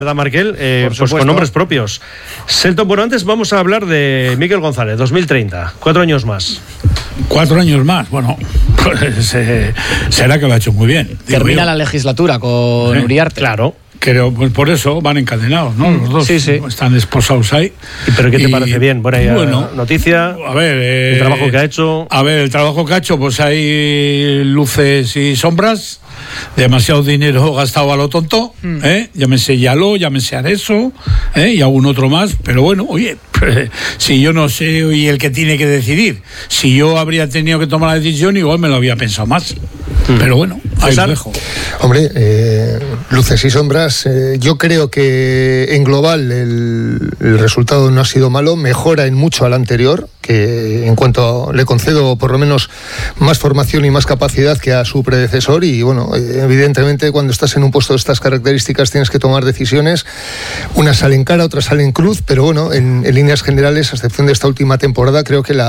¿Verdad, Markel? Pues con nombres propios. Selton, bueno, antes vamos a hablar de Mikel González, 2030, 4 años más. 4 años más, bueno, pues, será que lo ha hecho muy bien. Termina la legislatura con Uriarte. Claro. Creo, pues por eso van encadenados, ¿no? Los dos sí. están esposados ahí. ¿Pero qué te parece bien? Bueno, noticia, a ver, el trabajo que ha hecho. A ver, el trabajo que ha hecho, pues hay luces y sombras. Demasiado dinero gastado a lo tonto, llámese Yaló, llámese Areso, y algún otro más, pero bueno, oye, si yo no sé, y el que tiene que decidir, si yo habría tenido que tomar la decisión, igual me lo había pensado más, pero bueno, ahí lo dejo. Hombre, luces y sombras, yo creo que en global el resultado no ha sido malo, mejora en mucho al anterior, que en cuanto le concedo por lo menos más formación y más capacidad que a su predecesor, y bueno, evidentemente cuando estás en un puesto de estas características tienes que tomar decisiones, unas salen cara, otras salen cruz, pero bueno, en líneas generales, a excepción de esta última temporada, creo que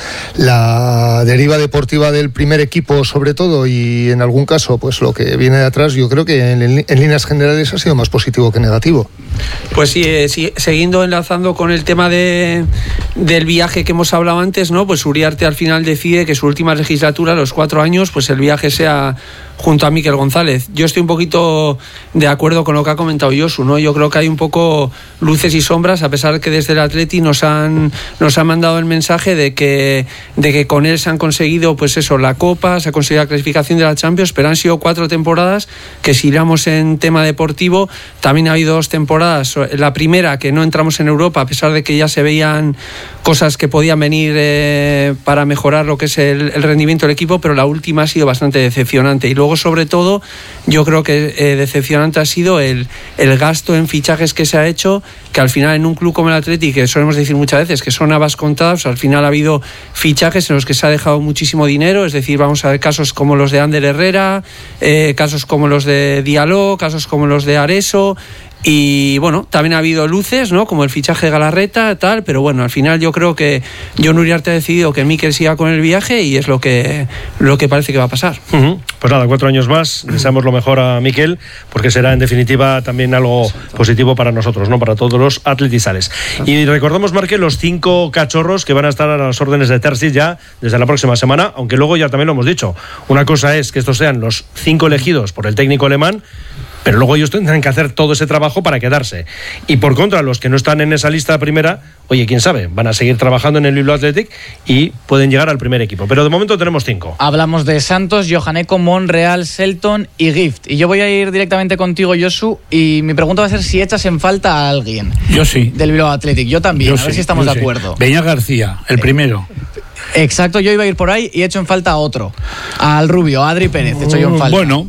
la deriva deportiva del primer equipo sobre todo, y en algún caso pues lo que viene de atrás, yo creo que en líneas generales ha sido más positivo que negativo. Pues sí, siguiendo enlazando con el tema del viaje que hemos hablado antes, ¿no? Pues Uriarte al final decide que su última legislatura, los 4 años, pues el viaje sea junto a Mikel González. Yo estoy un poquito de acuerdo con lo que ha comentado Josu, ¿no? Yo creo que hay un poco luces y sombras, a pesar que desde el Atleti nos han mandado el mensaje de que con él se han conseguido, pues eso, la Copa, se ha conseguido la clasificación de la Champions, pero han sido 4 temporadas que, si iramos en tema deportivo, también ha habido 2 temporadas. La primera, que no entramos en Europa, a pesar de que ya se veían cosas que podían venir para mejorar lo que es el rendimiento del equipo, pero la última ha sido bastante decepcionante. Y luego, sobre todo, yo creo que decepcionante ha sido el gasto en fichajes que se ha hecho, que al final en un club como el Atleti, que solemos decir muchas veces que son habas contadas, al final ha habido fichajes en los que se ha dejado muchísimo dinero, es decir, vamos a ver casos como los de Ander Herrera, casos como los de Diallo, casos como los de Areso. Y bueno, también ha habido luces, ¿no? Como el fichaje de Galarreta, tal, pero bueno, al final yo creo que Jon Uriarte ha decidido que Mikel siga con el viaje, y es lo que parece que va a pasar. Pues nada, 4 años más, deseamos lo mejor a Mikel, porque será en definitiva también algo positivo para nosotros, ¿no? Para todos los atletizales. Y recordamos, Marque, los 5 cachorros que van a estar a las órdenes de Terzic ya desde la próxima semana, aunque luego ya también lo hemos dicho, una cosa es que estos sean los 5 elegidos por el técnico alemán, pero luego ellos tendrán que hacer todo ese trabajo para quedarse. Y por contra, los que no están en esa lista primera, oye, quién sabe, van a seguir trabajando en el Bilbao Athletic y pueden llegar al primer equipo. Pero de momento tenemos 5. Hablamos de Santos, Johaneco, Monreal, Selton y Gift. Y yo voy a ir directamente contigo, Josu, y mi pregunta va a ser si echas en falta a alguien. Yo sí. Del Bilbao Athletic. Yo también, a ver si estamos de acuerdo. Beñat García, el primero. Exacto, yo iba a ir por ahí y echo en falta a otro. Al rubio, a Adri Pérez, echo yo en falta. Bueno,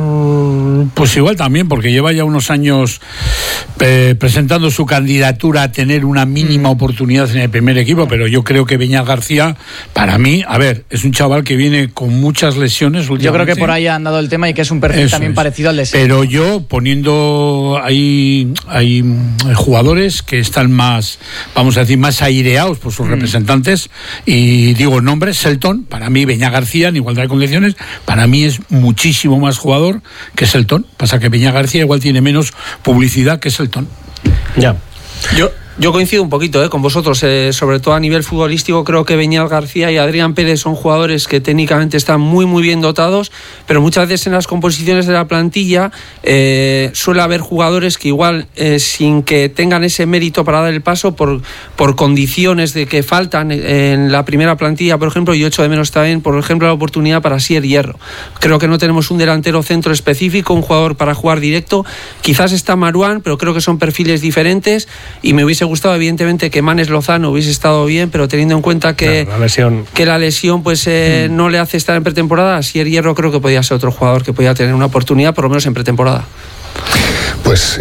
pues igual también, porque lleva ya unos años presentando su candidatura a tener una mínima oportunidad en el primer equipo, pero yo creo que Beñat García, para mí, a ver, es un chaval que viene con muchas lesiones últimamente. Yo creo que por ahí han dado el tema y que es un perfil también parecido al de Selton. Pero yo poniendo hay jugadores que están más, vamos a decir, más aireados por sus representantes, y digo nombres, Selton, para mí Beñat García en igualdad de condiciones, para mí es muchísimo más jugador que Selton. Pasa que Beñat García igual tiene menos publicidad que Selton. Ya. Yo coincido un poquito con vosotros, sobre todo a nivel futbolístico. Creo que Beñat García y Adrián Pérez son jugadores que técnicamente están muy muy bien dotados, pero muchas veces en las composiciones de la plantilla suele haber jugadores que igual sin que tengan ese mérito para dar el paso por condiciones de que faltan en la primera plantilla, por ejemplo. Yo echo de menos también, por ejemplo, la oportunidad para Asier Hierro. Creo que no tenemos un delantero centro específico, un jugador para jugar directo. Quizás está Marouane, pero creo que son perfiles diferentes, y me hubiese gustado evidentemente que Manes Lozano hubiese estado bien, pero teniendo en cuenta que la lesión pues no le hace estar en pretemporada, Asier Hierro creo que podía ser otro jugador que podía tener una oportunidad, por lo menos en pretemporada. Pues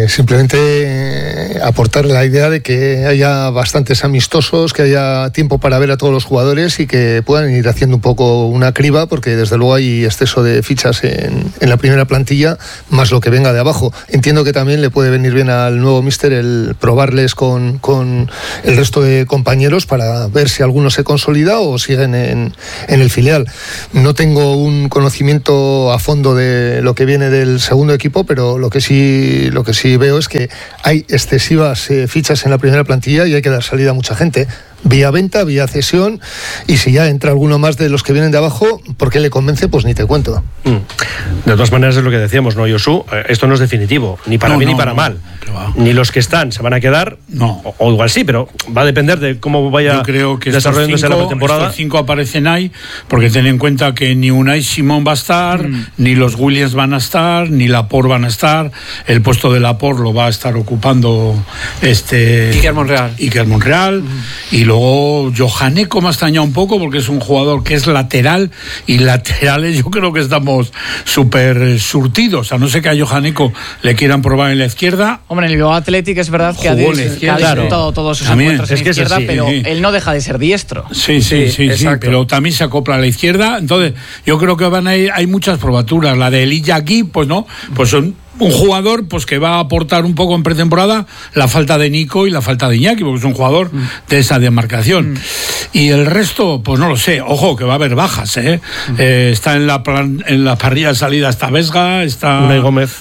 simplemente aportar la idea de que haya bastantes amistosos, que haya tiempo para ver a todos los jugadores y que puedan ir haciendo un poco una criba, porque desde luego hay exceso de fichas en la primera plantilla, más lo que venga de abajo. Entiendo que también le puede venir bien al nuevo míster el probarles con el resto de compañeros para ver si alguno se consolida o siguen en el filial. No tengo un conocimiento a fondo de lo que viene del segundo equipo, pero lo que sí sí veo es que hay excesivas fichas en la primera plantilla y hay que dar salida a mucha gente. Vía venta, vía cesión, y si ya entra alguno más de los que vienen de abajo, ¿por qué le convence? Pues ni te cuento. De todas maneras es lo que decíamos, ¿no, Josu? Esto no es definitivo, ni para bien ni para mal. Ni los que están se van a quedar, o igual sí, pero va a depender de cómo vaya. Yo creo que desarrollándose la pretemporada. Estos 5 aparecen ahí, porque ten en cuenta que ni Unai Simón va a estar, ni los Williams van a estar, ni Laporte van a estar. El puesto de Laporte lo va a estar ocupando Iker Monreal. Y luego Johaneko me ha extrañado un poco porque es un jugador que es lateral, y laterales yo creo que estamos súper surtidos, a no ser que a Johaneko le quieran probar en la izquierda. Hombre, en el Bilbao Athletic es verdad que ha disputado todos sus encuentros en la izquierda, pero él no deja de ser diestro. Sí, pero también se acopla a la izquierda. Entonces yo creo que hay muchas probaturas. La de Elijah aquí, pues no, pues son un jugador pues que va a aportar un poco en pretemporada la falta de Nico y la falta de Iñaki, porque es un jugador de esa demarcación. Y el resto, pues no lo sé. Ojo, que va a haber bajas, está en la parrilla de salida está Vesga, está Unai Gómez.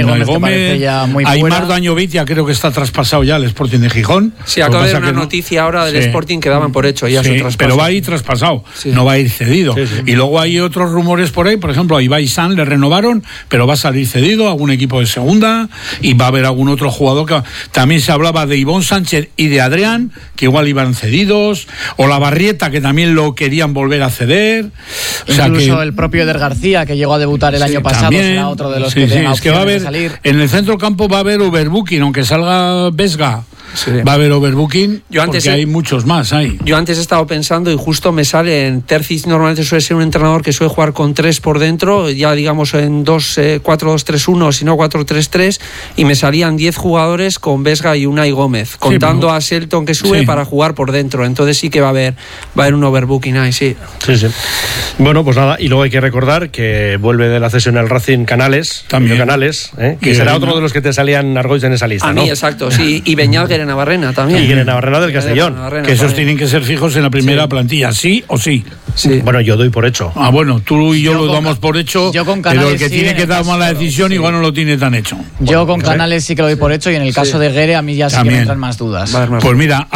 Aimar Dañovitia creo que está traspasado ya al Sporting de Gijón. Sí, acaba de haber una noticia ahora del Sporting que daban por hecho ya su traspaso. Pero va a ir traspasado, no va a ir cedido. Y luego hay otros rumores por ahí, por ejemplo, a Ibai San le renovaron, pero va a salir cedido a algún equipo de segunda, y va a haber algún otro jugador que también se hablaba de Ivón Sánchez y de Adrián, que igual iban cedidos, o la Barrieta, que también lo querían volver a ceder. Incluso el propio Eder García, que llegó a debutar el año pasado, también será otro de los que tenga es que va a haber, de salir. En el centro campo va a haber overbooking, aunque salga Vesga. Va a haber overbooking, porque hay muchos más ahí. Yo antes he estado pensando, y justo me sale en Terzic, normalmente suele ser un entrenador que suele jugar con 3 por dentro, ya digamos en 4-2-3-1, si no 4-3-3, y me salían 10 jugadores con Vesga y Unai Gómez, contando a Shelton que sube para jugar por dentro. Entonces sí que va a haber un overbooking ahí, sí. Bueno, pues nada, y luego hay que recordar que vuelve de la cesión al Racing Canales, que será otro de los que te salían Argoiz en esa lista, a mí, exacto, sí, y Beñat Navarrena también. Y Navarrena del Castellón. Que esos tienen que ser fijos en la primera plantilla, ¿sí o sí? Bueno, yo doy por hecho. Bueno, tú y yo lo damos por hecho, pero el que tiene que dar mala decisión igual no lo tiene tan hecho. Yo con Canales sí que lo doy por hecho, y en el caso de Guere a mí ya sí que me entran más dudas. Pues mira,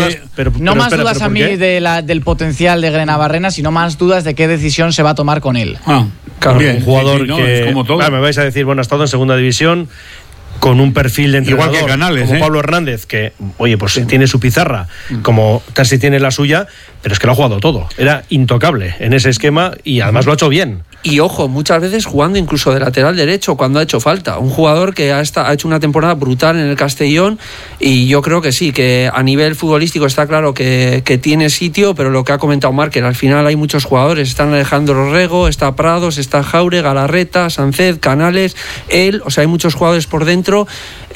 no más dudas a mí del potencial de Guere Navarrena, sino más dudas de qué decisión se va a tomar con él. Claro, un jugador que es como todo. Me vais a decir, bueno, ha estado en segunda división, con un perfil de entrenador igual que Canales, como Pablo Hernández, que, oye, pues tiene su pizarra, como Terzic tiene la suya, pero es que lo ha jugado todo. Era intocable en ese esquema y además lo ha hecho bien. Y ojo, muchas veces jugando incluso de lateral derecho cuando ha hecho falta. Un jugador que ha hecho una temporada brutal en el Castellón, y yo creo que sí, que a nivel futbolístico está claro que tiene sitio, pero lo que ha comentado Márquez, al final hay muchos jugadores. Están Alejandro Rego, está Prados, está Jaure, Galarreta, Sánchez, Canales, él, o sea, hay muchos jugadores por dentro,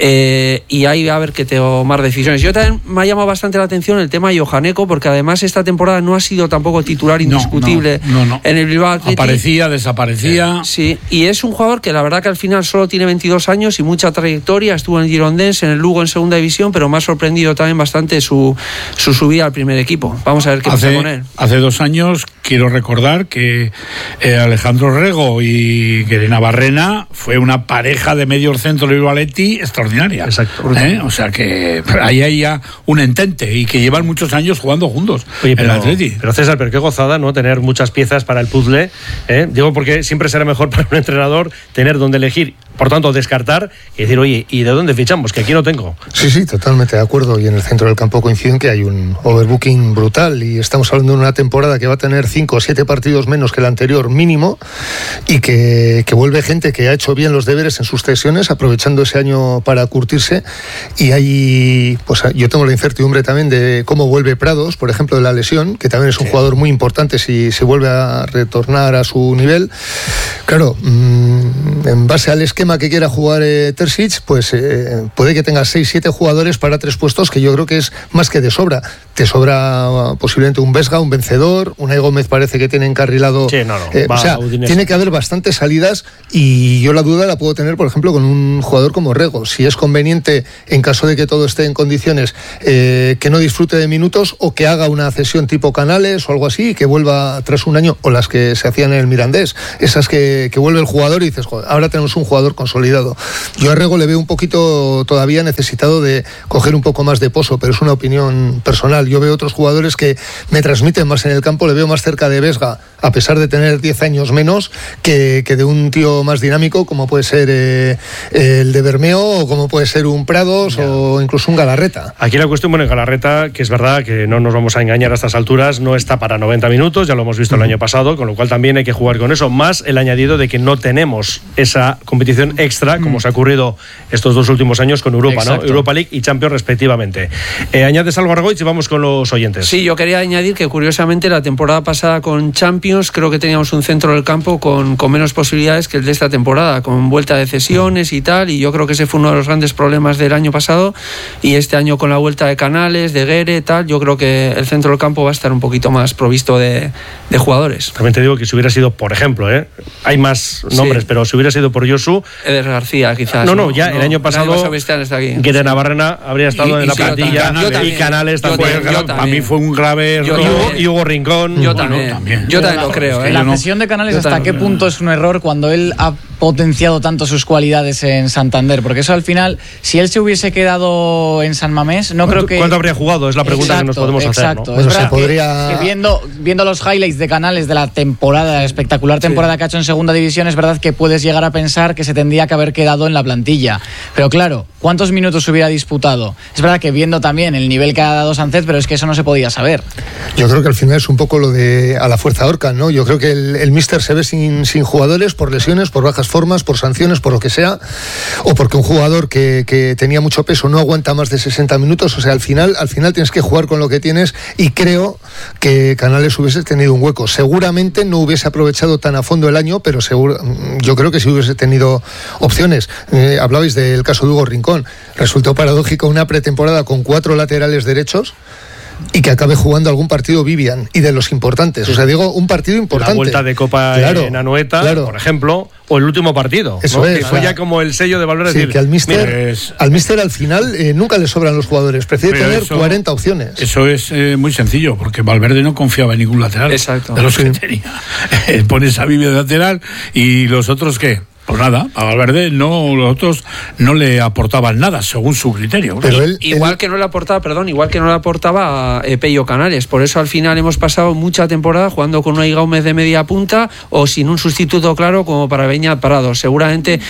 y ahí va a haber que tomar decisiones. Yo también me ha llamado bastante la atención el tema de Johaneko, porque además esta temporada no ha sido tampoco titular indiscutible en el Bilbao Athletic. Desaparecía. Sí, y es un jugador que la verdad que al final solo tiene 22 años y mucha trayectoria. Estuvo en el Girondins, en el Lugo en segunda división, pero me ha sorprendido también bastante su subida al primer equipo. Vamos a ver qué pasa con él. Hace 2 años, quiero recordar que Alejandro Rego y Guere Navarrena fue una pareja de medio centro de Bilbao Athletic extraordinaria. Exacto. O sea que ahí hay ya un entente, y que llevan muchos años jugando juntos. Oye, pero César, pero qué gozada, ¿no? Tener muchas piezas para el puzzle. Digo, porque siempre será mejor para un entrenador tener donde elegir, por tanto descartar, y decir, oye, ¿y de dónde fichamos? Que aquí no tengo. Sí, totalmente de acuerdo, y en el centro del campo coinciden que hay un overbooking brutal, y estamos hablando de una temporada que va a tener 5 o 7 partidos menos que la anterior mínimo, y que vuelve gente que ha hecho bien los deberes en sus cesiones, aprovechando ese año para curtirse. Y hay, pues yo tengo la incertidumbre también de cómo vuelve Prados, por ejemplo, de la lesión, que también es un jugador muy importante si se vuelve a retornar a su nivel. Claro, en base al esquema que quiera jugar Terzic, pues puede que tenga 6-7 jugadores para 3 puestos, que yo creo que es más que de sobra. Te sobra posiblemente un Vesga, un vencedor, Unai Gómez parece que tiene encarrilado. O sea, tiene que haber bastantes salidas, y yo la duda la puedo tener, por ejemplo, con un jugador como Rego. Si es conveniente, en caso de que todo esté en condiciones, que no disfrute de minutos, o que haga una cesión tipo Canales o algo así, y que vuelva tras un año, o las que se hacían en el Mirandés, esas que vuelve el jugador y dices, joder, ahora tenemos un jugador consolidado. Yo a Rego le veo un poquito todavía necesitado de coger un poco más de pozo, pero es una opinión personal. Yo veo otros jugadores que me transmiten más en el campo, le veo más cerca de Vesga, a pesar de tener 10 años menos, que de un tío más dinámico, como puede ser el de Bermeo, o como puede ser un Prados, o incluso un Galarreta. Aquí la cuestión, bueno, Galarreta, que es verdad que no nos vamos a engañar a estas alturas, no está para 90 minutos, ya lo hemos visto el año pasado, con lo cual también hay que jugar con eso, más el añadido de que no tenemos esa competición extra, como se ha ocurrido estos 2 últimos años con Europa, ¿no? Europa League y Champions respectivamente. Añades algo, Argoich, y vamos con los oyentes. Sí, yo quería añadir que curiosamente la temporada pasada con Champions creo que teníamos un centro del campo con menos posibilidades que el de esta temporada, con vuelta de cesiones y tal, y yo creo que ese fue uno de los grandes problemas del año pasado, y este año con la vuelta de Canales, de Guere, tal, yo creo que el centro del campo va a estar un poquito más provisto de jugadores. También te digo que si hubiera sido, por ejemplo, hay más nombres, pero si hubiera sido por Josu, Eder García quizás. No, el año pasado Guere Navarrena habría estado en la plantilla, y Canales también. Para mí fue un grave error. Y Hugo Rincón. Yo también lo creo. La cesión de Canales, ¿hasta qué punto es un error cuando él ha potenciado tanto sus cualidades en Santander? Porque eso al final, si él se hubiese quedado en San Mamés, no creo que... ¿Cuánto habría jugado? Es la pregunta que nos podemos hacer, ¿no? Bueno, se podría... que viendo los highlights de Canales de la temporada, espectacular temporada que ha hecho en segunda división, es verdad que puedes llegar a pensar que se tendría que haber quedado en la plantilla. Pero claro, ¿cuántos minutos hubiera disputado? Es verdad que viendo también el nivel que ha dado Sánchez, pero es que eso no se podía saber. Yo creo que al final es un poco lo de a la fuerza ahorca, ¿no? Yo creo que el míster se ve sin jugadores por lesiones, por bajas formas, por sanciones, por lo que sea, o porque un jugador que tenía mucho peso no aguanta más de 60 minutos. O sea, al final tienes que jugar con lo que tienes, y creo que Canales hubiese tenido un hueco. Seguramente no hubiese aprovechado tan a fondo el año, pero yo creo que sí hubiese tenido opciones. Hablabais del caso de Hugo Rincón. Resultó paradójico una pretemporada con 4 laterales derechos y que acabe jugando algún partido Vivian, y de los importantes. O sea, digo, un partido importante. La vuelta de Copa en Anoeta, por ejemplo, o el último partido. Eso, ¿no? Que fue ya como el sello de Valverde. Sí, decir, que al míster al final nunca le sobran los jugadores. Prefiere tener 40 opciones. Eso es muy sencillo, porque Valverde no confiaba en ningún lateral. Exacto. De los que tenía. Pones a Vivian de lateral, y los otros, ¿qué? Pues nada, a Valverde los otros no le aportaban nada según su criterio. Pero igual que no le aportaba a Pello Canales. Por eso al final hemos pasado mucha temporada jugando con Unai Gómez de media punta, o sin un sustituto claro como para Beñat Prado. Seguramente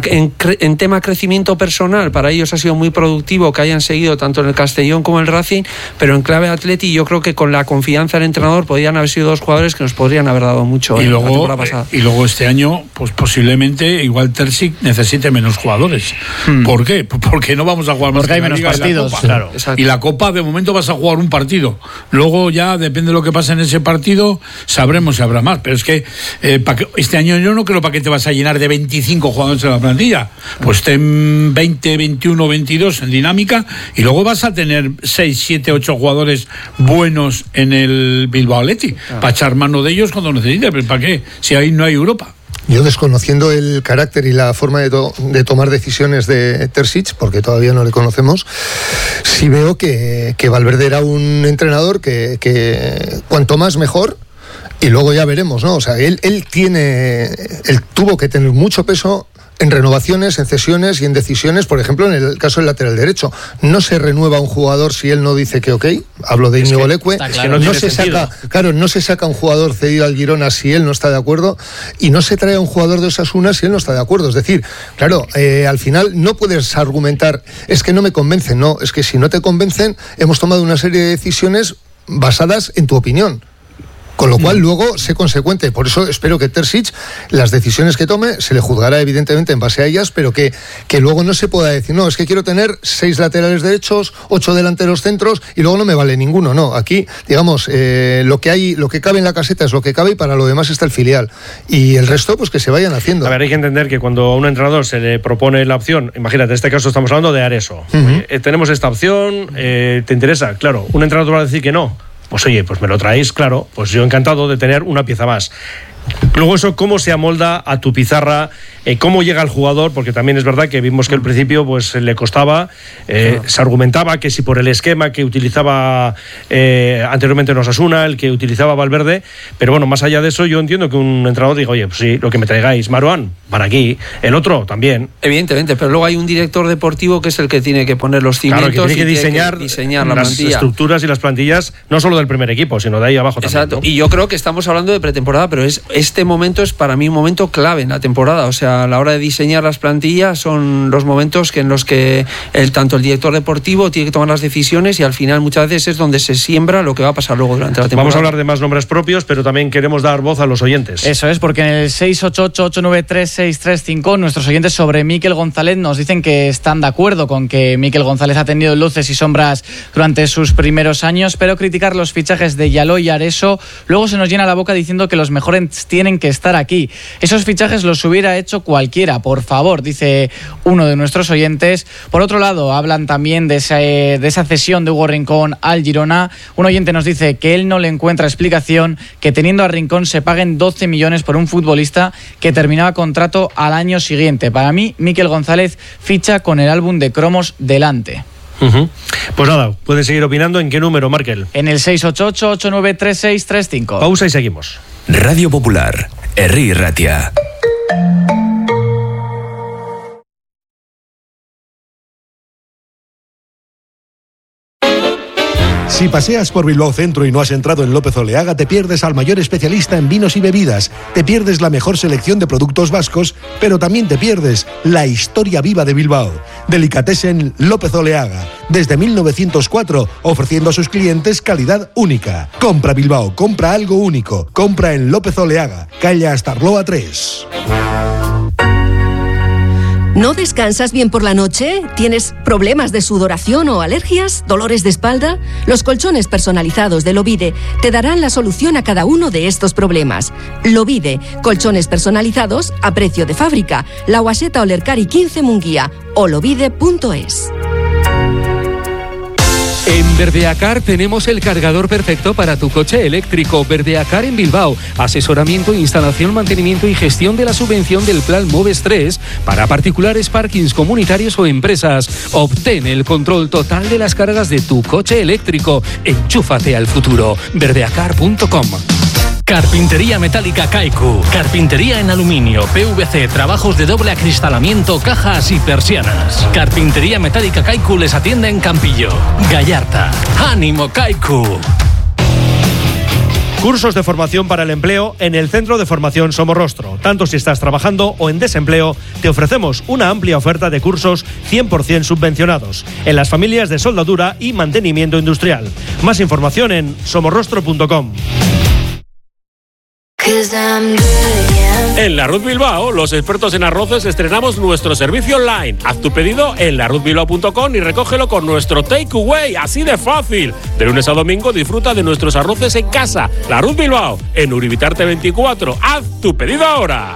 en tema crecimiento personal para ellos ha sido muy productivo que hayan seguido tanto en el Castellón como en el Racing, pero en clave Atleti yo creo que con la confianza del entrenador podrían haber sido 2 jugadores que nos podrían haber dado mucho en la temporada pasada. Y luego este año, pues posiblemente igual Terzic necesite menos jugadores. ¿Por qué? Porque no vamos a jugar más. Porque hay menos partidos. Claro. Y la Copa, de momento, vas a jugar un partido. Luego ya, depende de lo que pase en ese partido, sabremos si habrá más. Pero es que este año yo no creo para qué te vas a llenar de 25 jugadores en la plantilla. Pues ten 20, 21, 22 en dinámica, y luego vas a tener 6, 7, 8 jugadores buenos en el Bilbao Athletic, para echar mano de ellos cuando necesites. ¿Pero para qué? Si ahí no hay Europa. Yo, desconociendo el carácter y la forma de tomar decisiones de Terzic, porque todavía no le conocemos, sí veo que Valverde era un entrenador que cuanto más mejor, y luego ya veremos, ¿no? O sea, él tuvo que tener mucho peso en renovaciones, en cesiones y en decisiones. Por ejemplo, en el caso del lateral derecho, no se renueva un jugador si él no dice que ok. Hablo de Íñigo Leque. Claro, no se saca un jugador cedido al Girona si él no está de acuerdo, y no se trae a un jugador de Osasuna si él no está de acuerdo. Es decir, claro, al final no puedes argumentar, es que no me convencen. No, es que si no te convencen, hemos tomado una serie de decisiones basadas en tu opinión. Con lo cual, luego, sé consecuente. Por eso espero que Terzic, las decisiones que tome, se le juzgará evidentemente en base a ellas, pero que luego no se pueda decir, no, es que quiero tener 6 laterales derechos, 8 delanteros centros, y luego no me vale ninguno. No, aquí, digamos, lo que cabe en la caseta es lo que cabe, y para lo demás está el filial. Y el resto, pues que se vayan haciendo. A ver, hay que entender que cuando a un entrenador se le propone la opción, imagínate, en este caso estamos hablando de Areso. Tenemos esta opción, ¿te interesa? Claro, un entrenador va a decir que no. Pues oye, pues me lo traéis, claro, pues yo encantado de tener una pieza más. Luego eso, cómo se amolda a tu pizarra cómo llega el jugador, porque también es verdad que vimos que al principio pues le costaba, se argumentaba que si por el esquema que utilizaba anteriormente en Osasuna, el que utilizaba Valverde, pero bueno, más allá de eso, yo entiendo que un entrenador diga, oye, pues sí, lo que me traigáis, Marouane, para aquí, el otro también. Evidentemente, pero luego hay un director deportivo que es el que tiene que poner los cimientos, claro, que tiene que diseñar la las plantilla, estructuras y las plantillas, no solo del primer equipo, sino de ahí abajo también. Exacto, ¿no? Y yo creo que estamos hablando de pretemporada, pero este momento es para mí un momento clave en la temporada. O sea, a la hora de diseñar las plantillas son los momentos en los que tanto el director deportivo tiene que tomar las decisiones y al final muchas veces es donde se siembra lo que va a pasar luego durante la temporada. Vamos a hablar de más nombres propios, pero también queremos dar voz a los oyentes. Eso es, porque en el 688-893-635 nuestros oyentes sobre Mikel González nos dicen que están de acuerdo con que Mikel González ha tenido luces y sombras durante sus primeros años, pero criticar los fichajes de Yaló y Areso luego se nos llena la boca diciendo que los mejores tienen que estar aquí. Esos fichajes los hubiera hecho cualquiera, por favor, dice uno de nuestros oyentes. Por otro lado, hablan también de esa cesión de Hugo Rincón al Girona. Un oyente nos dice que él no le encuentra explicación que teniendo a Rincón se paguen 12 millones por un futbolista que terminaba contrato al año siguiente. Para mí, Mikel González ficha con el álbum de cromos delante. Pues nada, pueden seguir opinando. ¿En qué número, Markel? En el 688-893-635. Pausa y seguimos. Radio Popular, Herri Ratia. Si paseas por Bilbao Centro y no has entrado en López Oleaga, te pierdes al mayor especialista en vinos y bebidas, te pierdes la mejor selección de productos vascos, pero también te pierdes la historia viva de Bilbao. Delicatessen López Oleaga, desde 1904, ofreciendo a sus clientes calidad única. Compra Bilbao, compra algo único, compra en López Oleaga, calle Astarloa 3. ¿No descansas bien por la noche? ¿Tienes problemas de sudoración o alergias? ¿Dolores de espalda? Los colchones personalizados de Lovide te darán la solución a cada uno de estos problemas. Lovide, colchones personalizados a precio de fábrica. La Guaseta Olercari 15 Munguía o lovide.es. En Verdeacar tenemos el cargador perfecto para tu coche eléctrico. Verdeacar en Bilbao. Asesoramiento, instalación, mantenimiento y gestión de la subvención del Plan Moves 3 para particulares, parkings comunitarios o empresas. Obtén el control total de las cargas de tu coche eléctrico. Enchúfate al futuro. Verdeacar.com. Carpintería metálica Kaiku. Carpintería en aluminio, PVC, trabajos de doble acristalamiento, cajas y persianas. Carpintería metálica Kaiku les atiende en Campillo, Gallarta. ¡Ánimo, Kaiku! Cursos de formación para el empleo en el Centro de Formación Somorrostro. Tanto si estás trabajando o en desempleo, te ofrecemos una amplia oferta de cursos 100% subvencionados en las familias de soldadura y mantenimiento industrial. Más información en somorrostro.com. En La Ruz Bilbao, los expertos en arroces, estrenamos nuestro servicio online. Haz tu pedido en laruzbilbao.com y recógelo con nuestro takeaway, así de fácil. De lunes a domingo disfruta de nuestros arroces en casa. La Ruz Bilbao, en Uribitarte 24. Haz tu pedido ahora.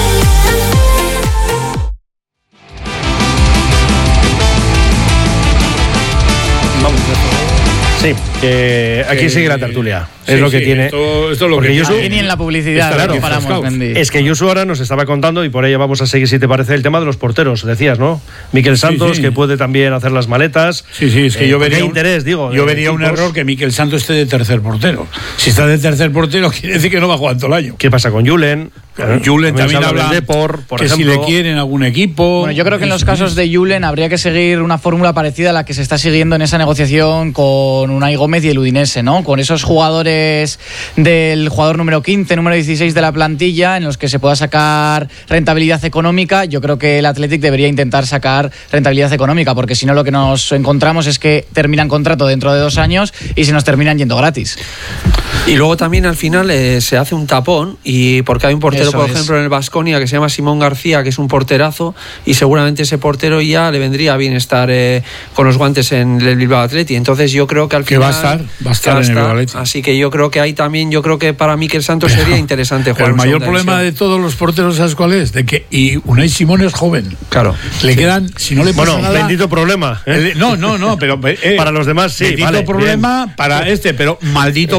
Sí, aquí sigue la tertulia. Es lo que tiene. Esto es lo que Yusu, ni en la publicidad, claro, es que Yusu ahora nos estaba contando, y por ello vamos a seguir, si te parece, el tema de los porteros, decías, ¿no? Mikel Santos, que puede también hacer las maletas. Sí, es que yo vería interés, digo. Yo vería un error que Mikel Santos esté de tercer portero. Si está de tercer portero, quiere decir que no va a jugar todo el año. ¿Qué pasa con Julen? También habla de por que ejemplo, si le quieren algún equipo. Bueno, yo creo que en los casos de Julen habría que seguir una fórmula parecida a la que se está siguiendo en esa negociación con Unai Gómez y el Udinese, ¿no? Con esos jugadores del jugador número 15, número 16 de la plantilla, en los que se pueda sacar rentabilidad económica. Yo creo que el Athletic debería intentar sacar rentabilidad económica, porque si no lo que nos encontramos es que terminan contrato dentro de 2 años y se nos terminan yendo gratis. Y luego también al final se hace un tapón, y porque hay un portero, por ejemplo, en el Baskonia que se llama Simón García, que es un porterazo, y seguramente ese portero ya le vendría bien estar con los guantes en el Bilbao Athletic. Entonces yo creo que al final va a estar en el Bilbao Athletic. Así que yo creo que ahí también, yo creo que para Mikel Santos sería interesante jugar. El mayor problema de todos los porteros, ¿sabes cuál es? De que Unai Simón es joven. Claro. Le quedan, si no le pasa nada. Bendito problema. No, pero para los demás sí. Bendito problema para pero maldito problema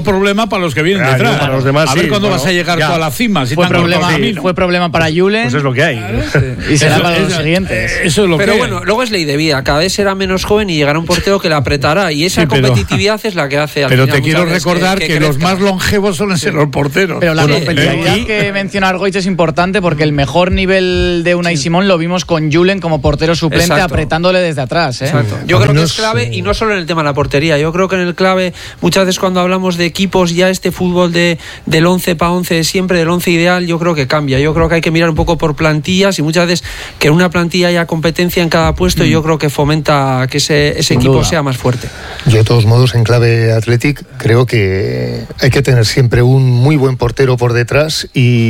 problema para los que vienen detrás. Para los demás, a ver cuándo vas a llegar tú a la cima. Si fue problema para Julen. Pues es lo que hay. Y será para los siguientes. Eso es lo Pero bueno, luego es ley de vida. Cada vez será menos joven y llegará un portero que le apretará. Y esa competitividad es la que hace al Pero final te quiero recordar que los más longevos suelen ser los porteros. Pero la competitividad que menciona Argoich es importante porque el mejor nivel de Unai Simón lo vimos con Julen como portero suplente apretándole desde atrás. Exacto. Yo creo que es clave, y no solo en el tema de la portería. Yo creo que en el clave, muchas veces cuando hablamos de equipos, ya este fútbol del 11 para 11 siempre, del 11 ideal, yo creo que cambia. Yo creo que hay que mirar un poco por plantillas, y muchas veces que en una plantilla haya competencia en cada puesto, yo creo que fomenta que ese equipo sea más fuerte. Yo, de todos modos, en clave Athletic, creo que hay que tener siempre un muy buen portero por detrás,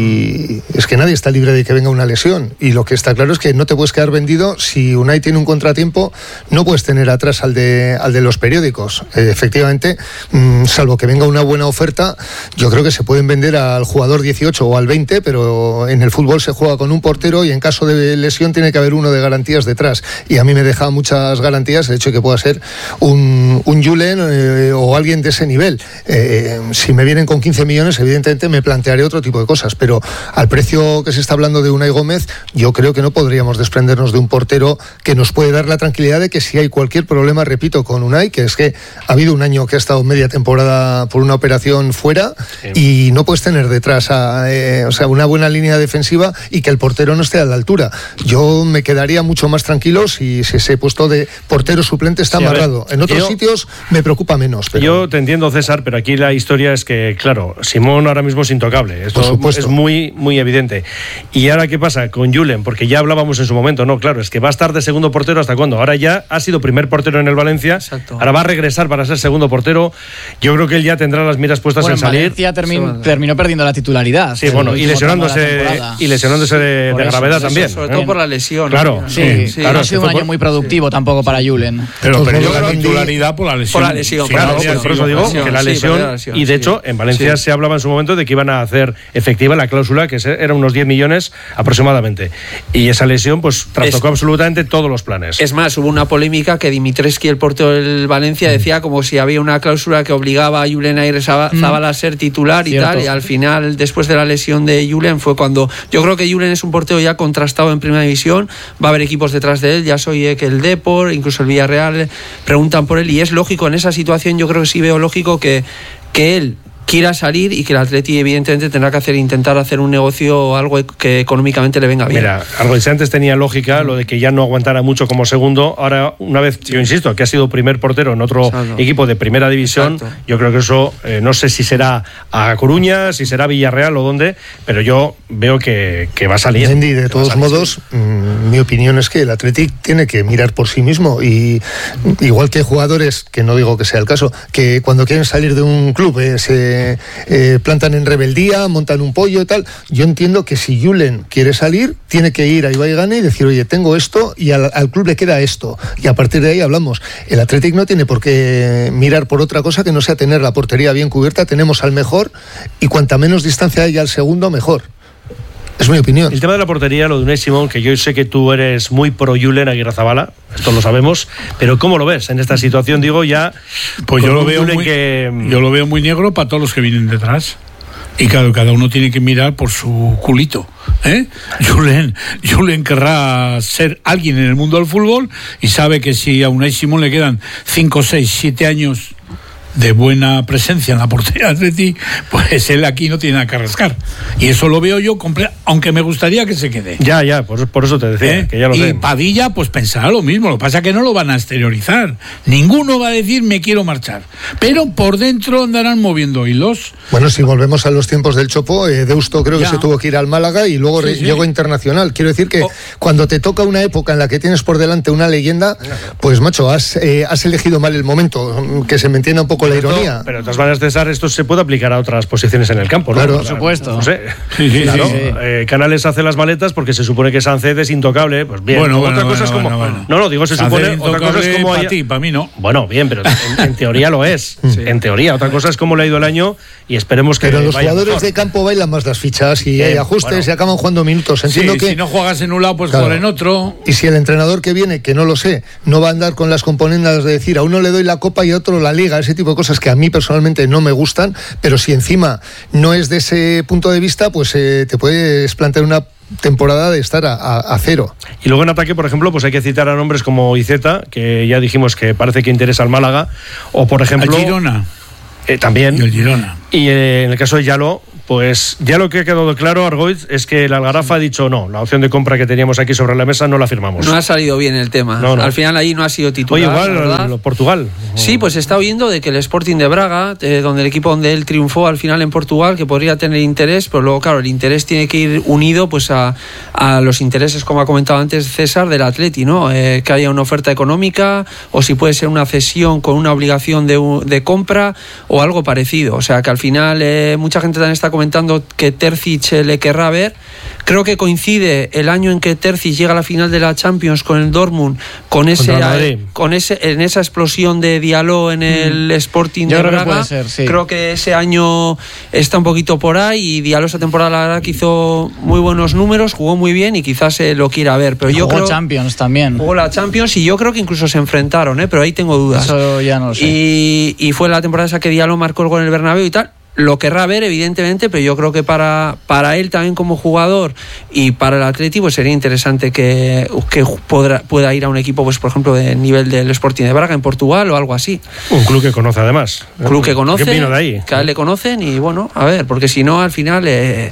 y es que nadie está libre de que venga una lesión, y lo que está claro es que no te puedes quedar vendido. Si Unai tiene un contratiempo, no puedes tener atrás al de los periódicos. Efectivamente, salvo que venga una buena oferta, yo creo que se pueden vender al jugador 18 o al 20, pero en el fútbol se juega con un portero y en caso de lesión tiene que haber uno de garantías detrás, y a mí me deja muchas garantías el hecho de que pueda ser un Julen o alguien de ese nivel. Si me vienen con 15 millones, evidentemente me plantearé otro tipo de cosas, pero al precio que se está hablando de Unai Gómez, yo creo que no podríamos desprendernos de un portero que nos puede dar la tranquilidad de que si hay cualquier problema, repito, con Unai, que es que ha habido un año que ha estado media temporada por una operación fuera, y no puedes tener detrás una buena línea defensiva y que el portero no esté a la altura. Yo me quedaría mucho más tranquilo si ese puesto de portero suplente está amarrado. En otros sitios me preocupa menos. Pero... Yo te entiendo, César, pero aquí la historia es que, claro, Simón ahora mismo es intocable. Esto es muy, muy evidente. ¿Y ahora qué pasa con Julen? Porque ya hablábamos en su momento, no, claro, es que va a estar de segundo portero ¿hasta cuándo? Ahora ya ha sido primer portero en el Valencia. Exacto. Ahora va a regresar para ser segundo portero. Yo creo que él ya tendrá las miras puestas en salir. Valencia terminó perdiendo la titularidad. Sí, bueno, y lesionándose de gravedad también. Sobre todo por la lesión. Claro, sí. No ha sido un año muy productivo tampoco para Julen. Pero perdió la titularidad por la lesión. Por la lesión, claro. Por eso digo que la lesión, y de hecho en Valencia se hablaba en su momento de que iban a hacer efectiva la cláusula, que era unos 10 millones aproximadamente. Y esa lesión pues trastocó absolutamente todos los planes. Es más, hubo una polémica que Dimitrescu, el portero del Valencia, decía como si había una cláusula que obligaba a Julen Airezabala a ser titular y tal, y al final, después de la lesión de Julen, fue cuando... Yo creo que Julen es un portero ya contrastado en Primera División, va a haber equipos detrás de él, ya soy que el Depor, incluso el Villarreal, preguntan por él, y es lógico, en esa situación yo creo que sí veo lógico que él quiera salir, y que el Atleti evidentemente tendrá que intentar hacer un negocio o algo que económicamente le venga bien. Mira, Argoich antes tenía lógica lo de que ya no aguantara mucho como segundo. Ahora, una vez, yo insisto, que ha sido primer portero en otro equipo de Primera División, yo creo que eso, no sé si será a Coruña, si será Villarreal o dónde, pero yo veo que va a salir. Mendy, de todos modos, mi opinión es que el Athletic tiene que mirar por sí mismo, y igual que hay jugadores, que no digo que sea el caso, que cuando quieren salir de un club se plantan en rebeldía, montan un pollo y tal. Yo entiendo que si Julen quiere salir, tiene que ir a Ibaigane y decir, oye, tengo esto, y al club le queda esto, y a partir de ahí hablamos. El Athletic no tiene por qué mirar por otra cosa que no sea tener la portería bien cubierta. Tenemos al mejor, y cuanta menos distancia haya al segundo, mejor. Es mi opinión. El tema de la portería, lo de Unai Simón, que yo sé que tú eres muy pro Julen Aguirrezabala, esto lo sabemos, pero ¿cómo lo ves en esta situación? Digo, ya... Pues yo lo veo muy negro para todos los que vienen detrás. Y claro, cada uno tiene que mirar por su culito. Julen querrá ser alguien en el mundo del fútbol, y sabe que si a Unai Simón le quedan 5, 6, 7 años de buena presencia en la portería de Atleti, pues él aquí no tiene nada que rascar. Y eso lo veo yo, aunque me gustaría que se quede. Ya, por eso te decía, que ya lo sé. Y Padilla, pues pensará lo mismo. Lo que pasa es que no lo van a exteriorizar. Ninguno va a decir, me quiero marchar. Pero por dentro andarán moviendo hilos. Bueno, si volvemos a los tiempos del Chopo, Deusto creo que se tuvo que ir al Málaga y luego llegó a Internacional. Quiero decir que cuando te toca una época en la que tienes por delante una leyenda, pues macho, has elegido mal el momento, que se me entienda un poco la ironía. Pero de todas maneras, César, esto se puede aplicar a otras posiciones en el campo, ¿no? Claro, por supuesto. No sé. Claro. Canales hace las maletas porque se supone que Sánchez es intocable. Pues bien. Otra cosa es como. No, digo, se supone. Otra cosa es como. Para ti, para mí no. Bueno, bien, pero en teoría lo es. En teoría. Otra cosa es cómo le ha ido el año, y esperemos que. Pero los jugadores de campo bailan más las fichas y hay ajustes y acaban jugando minutos. Entiendo que. Si no juegas en un lado, pues por en otro. Y si el entrenador que viene, que no lo sé, no va a andar con las componendas de decir a uno le doy la copa y a otro la liga, ese tipo de haciendo cosas que a mí personalmente no me gustan, pero si encima no es de ese punto de vista, pues te puedes plantear una temporada de estar a cero. Y luego en ataque, por ejemplo, pues hay que citar a nombres como Iceta, que ya dijimos que parece que interesa al Málaga, o por ejemplo... Al Girona. También. Y el Girona. Y en el caso de Yalo, pues ya lo que ha quedado claro, Argoiz, es que el Algarafa ha dicho no, la opción de compra que teníamos aquí sobre la mesa no la firmamos. No ha salido bien el tema. No. Al final ahí no ha sido titular. Oye, igual Portugal. Sí, pues se está oyendo de que el Sporting de Braga, donde el equipo donde él triunfó al final en Portugal, que podría tener interés, pero luego, claro, el interés tiene que ir unido pues a los intereses, como ha comentado antes César, del Atleti, ¿no? Que haya una oferta económica, o si puede ser una cesión con una obligación de compra o algo parecido. O sea, que al final mucha gente también está comentando que Terzic le querrá ver. Creo que coincide el año en que Terzic llega a la final de la Champions con el Dortmund, en esa explosión de Diallo en el Sporting de Braga. Puede ser, sí. Creo que ese año está un poquito por ahí, y Diallo esa temporada la verdad que hizo muy buenos números, jugó muy bien y quizás lo quiera ver. Pero yo creo Champions también. Jugó la Champions y yo creo que incluso se enfrentaron, pero ahí tengo dudas. Eso ya no lo sé. Y fue la temporada esa que Diallo marcó el gol en el Bernabéu y tal. Lo querrá ver, evidentemente, pero yo creo que para él también como jugador y para el Atleti pues sería interesante que pueda ir a un equipo, pues por ejemplo, de nivel del Sporting de Braga en Portugal o algo así. Un club que conoce además. Club que conoce, ¿Qué vino de ahí? que a él le conocen y bueno, a ver, porque si no, al final...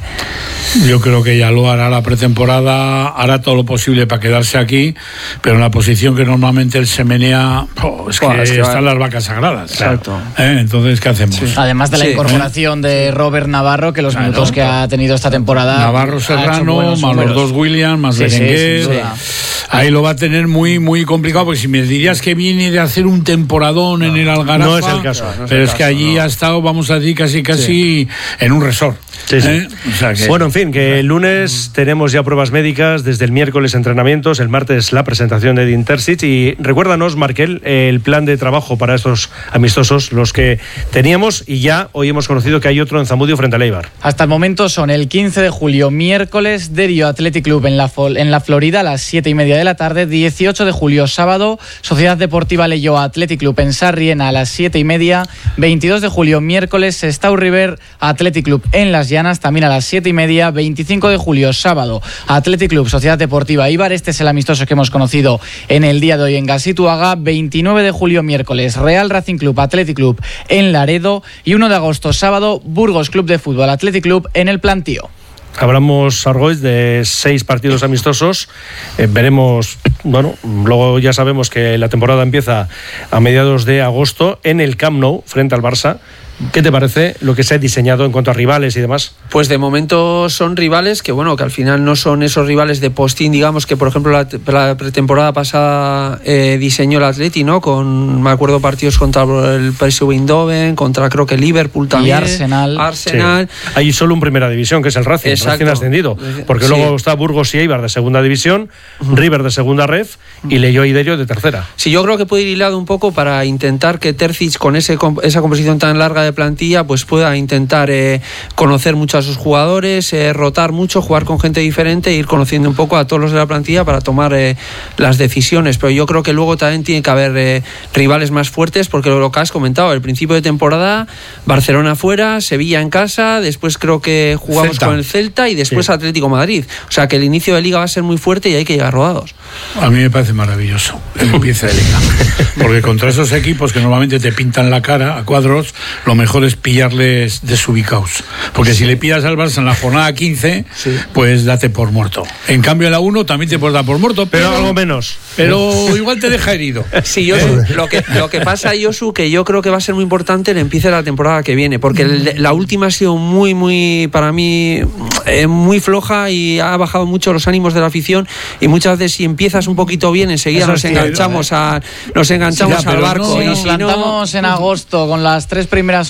Yo creo que ya lo hará la pretemporada, hará todo lo posible para quedarse aquí, pero en la posición que normalmente él se menea, es que están las vacas sagradas. Exacto. Entonces, ¿qué hacemos? Sí. Además de la incorporación de Robert Navarro, que los minutos que ha tenido esta temporada... Navarro Serrano, más los dos Williams, más Berenguer. Ahí lo va a tener muy, muy complicado, porque si me dirías que viene de hacer un temporadón en el Algarafa... No es el caso. Pero es que allí ha estado, vamos a decir, casi en un resort. Sí. O sea que... Bueno, en fin, que el lunes tenemos ya pruebas médicas, desde el miércoles entrenamientos, el martes la presentación de Edin Terzic, y recuérdanos, Markel, el plan de trabajo para estos amistosos, los que teníamos, y ya hoy hemos conocido que hay otro en Zamudio frente al Eibar. Hasta el momento son el 15 de julio, miércoles, Derio Athletic Club en la Florida a las 7:30 de la tarde, 18 de julio, sábado, Sociedad Deportiva Leioa Athletic Club en Sarriena a las 7:30, 22 de julio, miércoles, Sestao River Athletic Club en Las Llanas, también a las 7:30, 25 de julio, sábado, Athletic Club, Sociedad Deportiva Eibar, este es el amistoso que hemos conocido en el día de hoy en Gasituaga, 29 de julio, miércoles, Real Racing Club, Athletic Club en Laredo, y 1 de agosto, sábado, Burgos Club de Fútbol, Athletic Club en el Plantío. Hablamos, Argoiz, de 6 partidos amistosos. Veremos, bueno, luego ya sabemos que la temporada empieza a mediados de agosto en el Camp Nou, frente al Barça. ¿Qué te parece lo que se ha diseñado en cuanto a rivales y demás? Pues de momento son rivales que, bueno, que al final no son esos rivales de postín, digamos, que por ejemplo la pretemporada pasada diseñó el Atleti, ¿no? Con, me acuerdo, partidos contra el PSV Eindhoven, contra creo que Liverpool también. Y Arsenal. Sí. Hay solo un primera división, que es el Racing ascendido. Porque luego está Burgos y Eibar de segunda división, River de segunda ref y Leioa y Derio de tercera. Sí, yo creo que puede ir hilado un poco para intentar que Terzic, con esa composición tan larga de plantilla, pues pueda intentar conocer mucho a sus jugadores, rotar mucho, jugar con gente diferente e ir conociendo un poco a todos los de la plantilla para tomar las decisiones. Pero yo creo que luego también tiene que haber rivales más fuertes, porque lo que has comentado, al principio de temporada, Barcelona fuera, Sevilla en casa, después creo que jugamos con el Celta y después Atlético Madrid. O sea que el inicio de Liga va a ser muy fuerte y hay que llegar rodados. A mí me parece maravilloso el inicio de Liga, porque contra esos equipos que normalmente te pintan la cara a cuadros, lo mejor es pillarles desubicados, porque si le pillas al Barça en la jornada 15, pues date por muerto. En cambio en la 1 también te puedes dar por muerto, pero algo menos. Pero igual te deja herido. Sí, lo que pasa, Josu, que yo creo que va a ser muy importante el empiece de la temporada que viene, porque la última ha sido muy, para mí, muy floja y ha bajado mucho los ánimos de la afición, y muchas veces si empiezas un poquito bien, enseguida nos enganchamos al barco. Si nos plantamos en agosto con las 3 primeras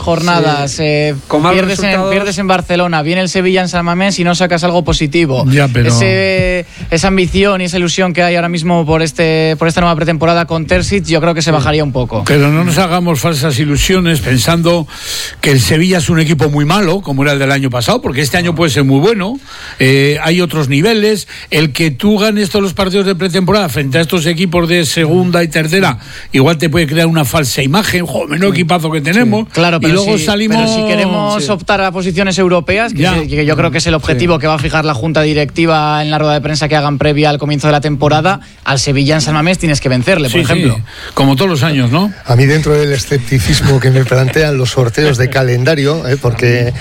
jornadas, pierdes en Barcelona, viene el Sevilla en San Mamés y no sacas algo positivo. Ya, pero... esa ambición y esa ilusión que hay ahora mismo por esta nueva pretemporada con Terzic, yo creo que se bajaría un poco. Pero no nos hagamos falsas ilusiones pensando que el Sevilla es un equipo muy malo, como era el del año pasado, porque este año puede ser muy bueno. Hay otros niveles. El que tú ganes todos los partidos de pretemporada frente a estos equipos de segunda y tercera, igual te puede crear una falsa imagen. ¡Jo, menudo equipazo que tenemos! Claro, pero y luego salimos... Pero si queremos optar a posiciones europeas, que yo creo que es el objetivo que va a fijar la Junta Directiva en la rueda de prensa que hagan previa al comienzo de la temporada, al Sevilla en San Mamés tienes que vencerle, por ejemplo. Como todos los años, ¿no? A mí, dentro del escepticismo que me plantean los sorteos de calendario, porque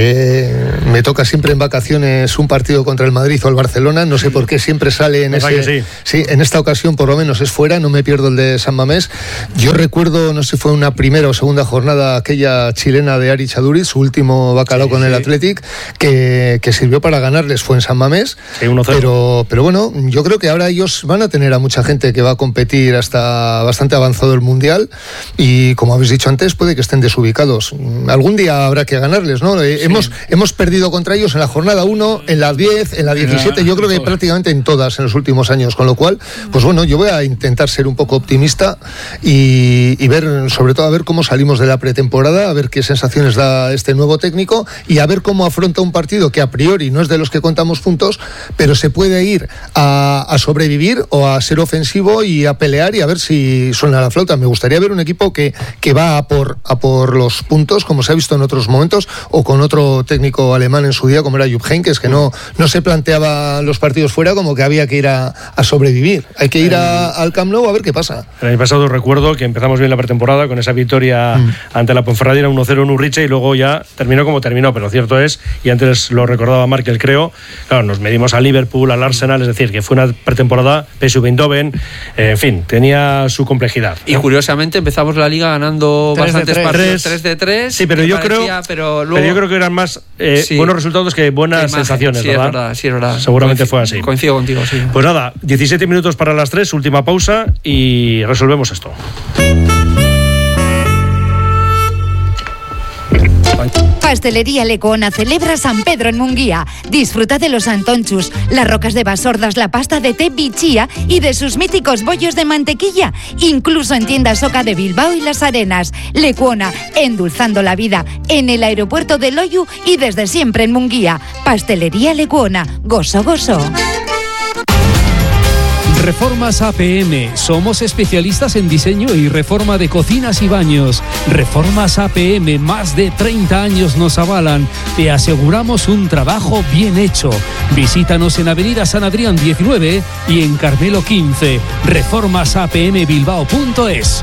me toca siempre en vacaciones un partido contra el Madrid o el Barcelona, no sé por qué siempre sale en ese... Sí, en esta ocasión por lo menos es fuera, no me pierdo el de San Mamés. Yo recuerdo, no sé si fue una primera o segunda jornada, aquella chilena de Ari Chaduri, su último bacalao con el Athletic, que sirvió para ganarles, fue en San Mamés. Sí, 1-0. Pero bueno, yo creo que ahora ellos van a tener a mucha gente que va a competir hasta bastante avanzado el Mundial, y como habéis dicho antes, puede que estén desubicados. Algún día habrá que ganarles, ¿no? Hemos perdido contra ellos en la jornada 1, en la 10, en la 17, yo creo que prácticamente en todas en los últimos años, con lo cual, pues bueno, yo voy a intentar ser un poco optimista y ver, sobre todo a ver cómo salimos de la pretemporada, a ver qué sensaciones da este nuevo técnico y a ver cómo afronta un partido que a priori no es de los que contamos puntos, pero se puede ir a sobrevivir o a ser ofensivo y a pelear y a ver si suena la flauta. Me gustaría ver un equipo que va a por los puntos, como se ha visto en otros momentos, o con otro técnico alemán en su día, como era Jupp Heynckes, que no se planteaba los partidos fuera como que había que ir a sobrevivir. Hay que ir al Camp Nou a ver qué pasa. El año pasado recuerdo que empezamos bien la pretemporada con esa victoria ante la Ponferradina 1-0 en Urriche, y luego ya terminó como terminó, pero lo cierto es, y antes lo recordaba Markel, creo, claro, nos medimos al Liverpool, al Arsenal, es decir, que fue una pretemporada, PSV Eindhoven, en fin, tenía su complejidad, ¿no? Y curiosamente empezamos la liga ganando bastantes partidos, 3-3. Sí, pero yo creo que eran más buenos resultados que buenas sensaciones, ¿verdad? Sí, es verdad. Seguramente fue así. Coincido contigo, sí. Pues nada, 17 minutos para las 3, última pausa y resolvemos esto. Pastelería Lecuona celebra San Pedro en Munguía. Disfruta de los antonchus, las rocas de Basordas, la pasta de té bichía y de sus míticos bollos de mantequilla. Incluso en tiendas Oca de Bilbao y Las Arenas. Lecuona, endulzando la vida en el aeropuerto de Loiu y desde siempre en Munguía. Pastelería Lecuona, gozo, gozo. Reformas APM. Somos especialistas en diseño y reforma de cocinas y baños. Reformas APM, más de 30 años nos avalan. Te aseguramos un trabajo bien hecho. Visítanos en Avenida San Adrián 19 y en Carmelo 15. reformasapmbilbao.es.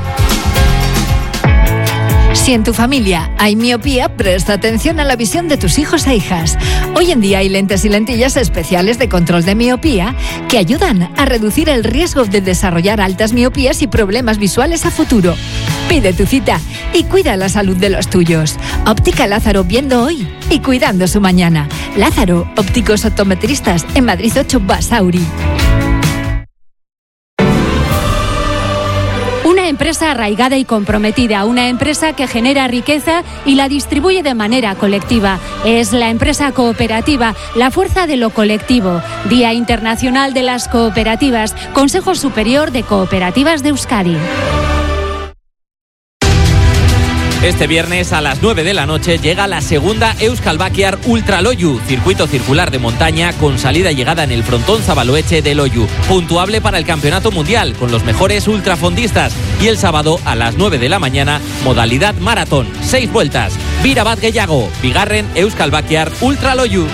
Si en tu familia hay miopía, presta atención a la visión de tus hijos e hijas. Hoy en día hay lentes y lentillas especiales de control de miopía que ayudan a reducir el riesgo de desarrollar altas miopías y problemas visuales a futuro. Pide tu cita y cuida la salud de los tuyos. Óptica Lázaro, viendo hoy y cuidando su mañana. Lázaro, ópticos optometristas, en Madrid 8, Basauri. Una empresa arraigada y comprometida, una empresa que genera riqueza y la distribuye de manera colectiva. Es la empresa cooperativa, la fuerza de lo colectivo. Día Internacional de las Cooperativas, Consejo Superior de Cooperativas de Euskadi. Este viernes a las 9 de la noche llega la segunda Euskal Bakiar Ultra Loiu, circuito circular de montaña con salida y llegada en el frontón Zabaloetxe de Loiu, puntuable para el campeonato mundial con los mejores ultrafondistas, y el sábado a las 9 de la mañana modalidad maratón, 6 vueltas. Bira bat gehiago, bigarren Euskal Bakiar Ultra Loiu.